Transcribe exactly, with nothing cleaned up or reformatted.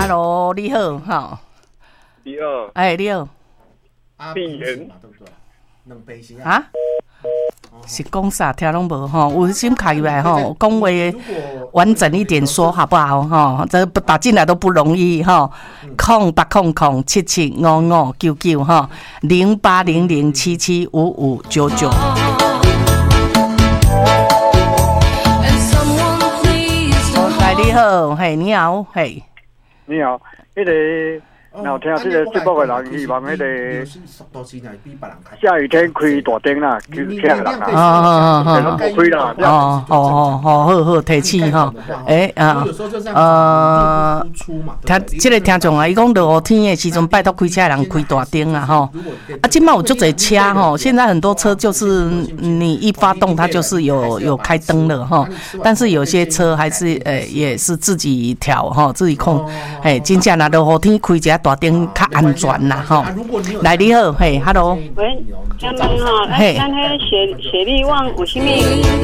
Hello， 你好，哈。 你好。 哎，你好。 闭眼。 啊？是讲啥？听拢无吼，有心开来吼，讲话完整一点说好不好？哈，这打进来都不容易哈。空八空空七七五五九九哈，零八零零七七五五九九。哎，你好，嘿，你好，嘿， 你好，迄个。然后听这个节目的人，希望迄个下雨天开大灯啦，去去人啦， 哦哦哦， 不开啦， 哦哦哦，好好好，提醒哈，诶啊，呃，听这个听众啊，伊讲落雨天的时阵，拜托开车的人开大灯啊，吼，啊，今麦有足侪车吼，现在很多车就是你一发动它就是有有开灯了哈，但是有些车还是诶也是自己调哈，自己控，诶，真正若落雨天开一下大灯较安全啦吼。来你好，嘿 ，Hello。 喂，请问吼，咱咱迄雪雪力旺有啥物？